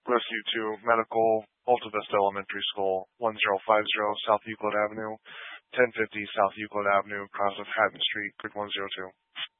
Rescue 2 Medical, Alta Vista Elementary School, 1050 South Euclid Avenue, 1050 South Euclid Avenue, across of Hatton Street, Grid 102.